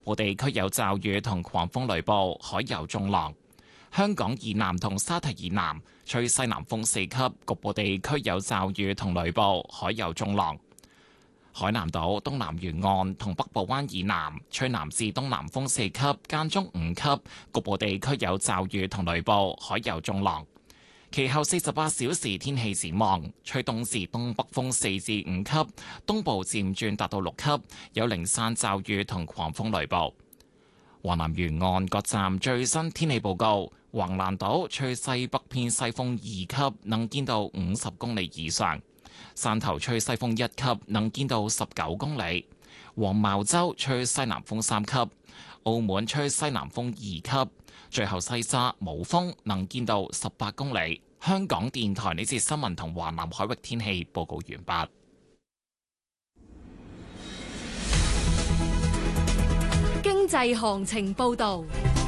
部地區有驟雨同狂風雷暴，海有中浪。香港以南同沙堤以南吹西南風4級，局部地區有驟雨同雷暴，海有中浪。海南島東南沿岸同北部灣以南吹南至東南風4級，間中5級，局部地區有驟雨同雷暴，海有中浪。其後48小時天氣展望，吹東至東北風4至5級，東部漸轉達到6級，有零散驟雨同狂風雷暴。華南沿岸各站最新天氣報告：橫瀾島吹西北偏西風2級，能見度50公里以上；汕頭吹西風1級，能見度19公里；黃茅洲吹西南風3級；澳門吹西南風2級。最後西沙冇風，能見度18公里。香港電台呢節新聞同華南海域天氣報告完畢。 經濟行情報導。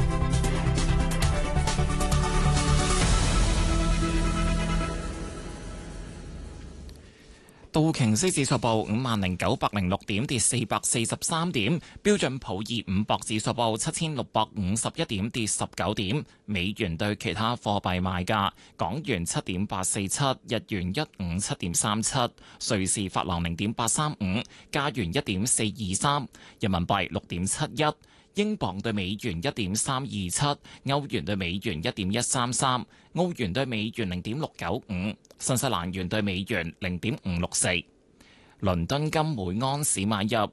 道瓊斯指數報50,906點，跌443點；標準普爾500指數報7,651點，跌19點。美元對其他貨幣賣價：港元7.847，日元157.37，瑞士法郎0.835，加元1.423，人民幣6.71。英鎊對美元1.327，歐元對美元1.133，澳元對美元0.695，新西蘭元對美元0.564。倫敦金每盎司買入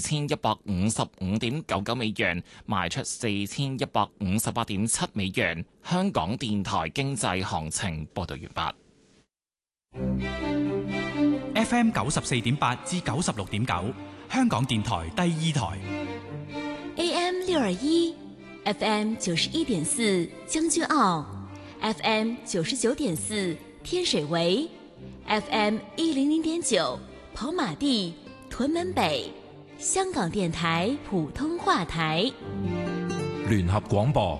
4155.99美元，賣出4158.7美元。香港電台經濟行情報道完畢。FM 94.8至96.9，香港電台第2台。 AM 621 ，FM 91.4將軍澳 ，FM 99.4天水圍 ，FM 100.9跑馬地、屯門北，香港電台普通話台。 聯合廣播。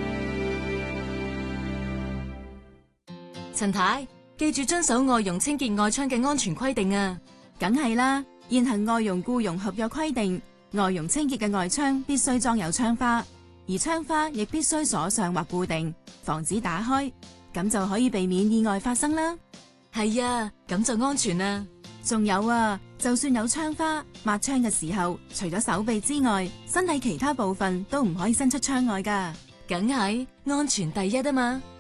陳太，記住遵守外傭清潔外窗嘅安全規定啊！ 梗係啦，現行外傭僱傭合約規定。外傭清潔嘅外窗必須裝有窗花，而窗花亦必須鎖上或固定，防止打開，咁就可以避免意外發生啦。 係啊，咁就安全啦。 仲有啊，就算有窗花，抹窗嘅時候，除咗手臂之外，身體其他部分都唔可以伸出窗外㗎。 梗係安全第一啊嘛。